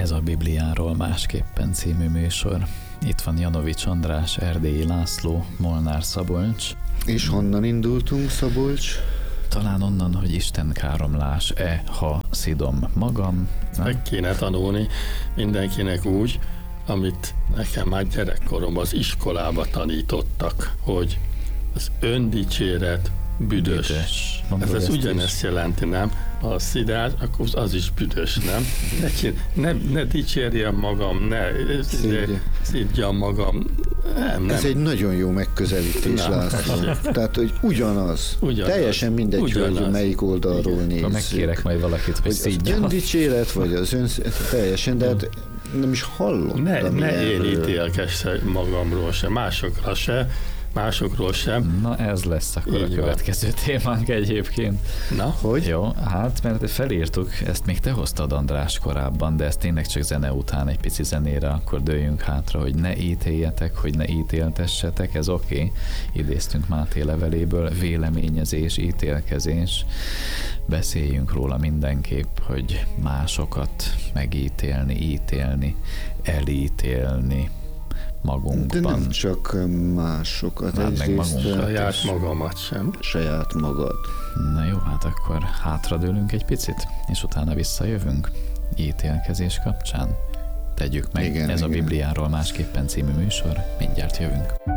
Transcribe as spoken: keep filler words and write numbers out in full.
Ez a Bibliáról másképpen című műsor. Itt van Janovics András, Erdélyi László, Molnár Szabolcs. És honnan indultunk, Szabolcs? Talán onnan, hogy Isten káromlás-e, ha szidom magam. Nem? Meg kéne tanulni mindenkinek úgy, amit nekem már gyerekkoromban az iskolába tanítottak, hogy az öndicséret büdös. büdös. Ez, ez ugyanezt jelenti, nem? Ha a szidás, akkor az is büdös, nem? Ne, ne, ne dicsérjem magam, ne szidjam magam. Nem, nem. Ez egy nagyon jó megközelítés, László. Tehát, hogy ugyanaz. ugyanaz. Teljesen mindegy, ugyanaz. Hogy melyik oldalról nézzük. nézzük. Megkérek majd valakit, hogy, hogy szidja. Az öndicséret, vagy az ön... Teljesen, de hát nem is hallottam. Ne, ne én ítélkess magamról se, másokra se, másokról sem. Na ez lesz akkor így a következő van. Témánk egyébként. Na, hogy? Jó, hát mert felírtuk, ezt még te hoztad, András, korábban, de ezt tényleg csak zene után egy pici zenére, akkor dőljünk hátra, hogy ne ítéljetek, hogy ne ítéltessetek, ez oké. Okay. Idéztünk Máté leveléből, véleményezés, ítélkezés. Beszéljünk róla mindenképp, hogy másokat megítélni, ítélni, elítélni magunkban. De nem csak másokat. Hát meg magunkat saját is. Magamat sem. Saját magad. Na jó, hát akkor hátradőlünk egy picit, és utána visszajövünk ítélkezés kapcsán. Tegyük meg, igen, ez igen. A Bibliáról másképpen című műsor, mindjárt jövünk.